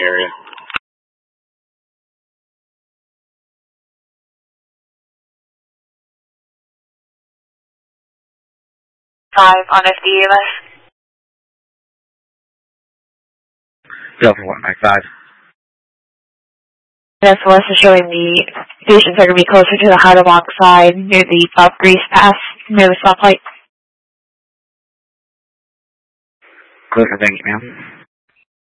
area. 5 on FDEMS. Delta 195. SOS is showing the stations are going to be closer to the Heidelbach side near the South Grease Pass, near the stoplight. Clear, thank you, ma'am.